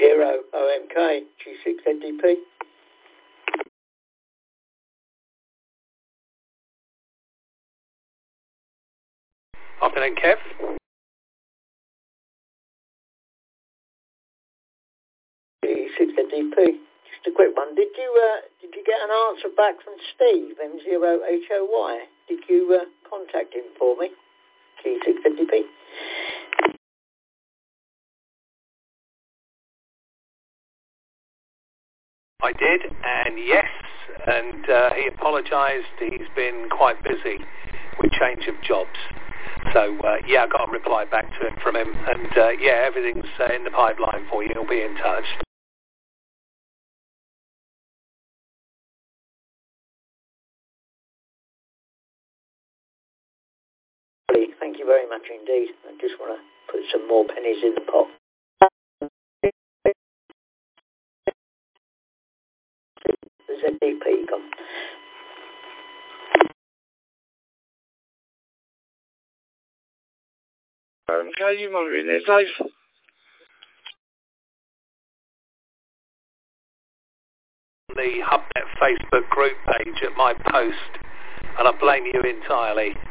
0 OMK, G6NDP. Afternoon, Kev. G6NDP. Just a quick one. Did you get an answer back from Steve, M0HOY? Did you contact him for me? G6NDP. I did, and yes, and he apologised. He's been quite busy with change of jobs. So, yeah, I got a reply back to him from him, and yeah, everything's in the pipeline for you. He'll be in touch. Thank you very much indeed. I just want to put some more pennies in the pot. The ZDP gone. How you monitoring there, Dave? The HubNet Facebook group page at my post, and I blame you entirely.